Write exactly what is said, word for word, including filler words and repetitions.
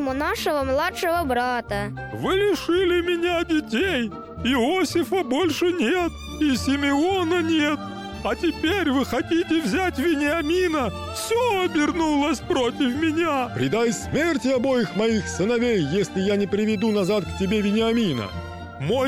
по-моему, нашего младшего брата. Вы лишили меня детей. Иосифа больше нет, и Симеона нет. А теперь вы хотите взять Вениамина? Все обернулось против меня. Предай смерти обоих моих сыновей, если я не приведу назад к тебе Вениамина. Мой